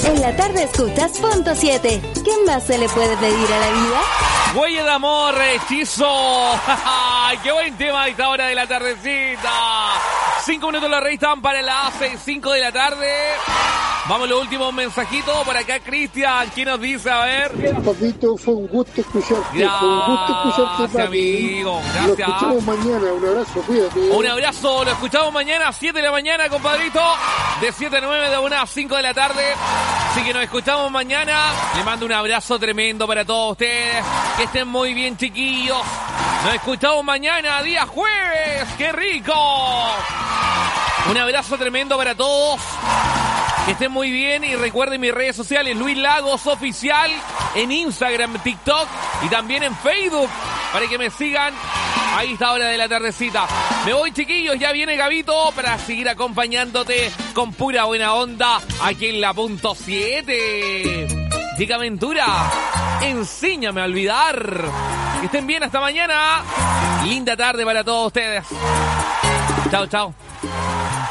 En la tarde escuchas Punto 7. ¿Qué más se le puede pedir a la vida? Huella de amor, hechizo. ¡Qué buen tema a esta hora de la tardecita! 5 minutos la restan para las 5 de la tarde. Vamos a los últimos mensajitos. Por acá, Cristian, ¿quién nos dice? A ver. Papito, fue un gusto escucharte. Gracias, fue un gusto escucharte, papi. amigo. Gracias. Lo escuchamos mañana. Un abrazo, cuídate. Un abrazo. Lo escuchamos mañana a 7 de la mañana, compadrito. De 7 a 9, de 1 a 5 de la tarde. Así que nos escuchamos mañana. Le mando un abrazo tremendo para todos ustedes. Que estén muy bien, chiquillos. Nos escuchamos mañana, día jueves. ¡Qué rico! Un abrazo tremendo para todos. Que estén muy bien y recuerden mis redes sociales, Luis Lagos Oficial, en Instagram, TikTok y también en Facebook, para que me sigan. Ahí está hora de la tardecita. Me voy, chiquillos, ya viene Gabito para seguir acompañándote con pura buena onda aquí en la Punto 7. Chica Aventura, enséñame a olvidar. Que estén bien, hasta mañana. Linda tarde para todos ustedes. Chao, chao.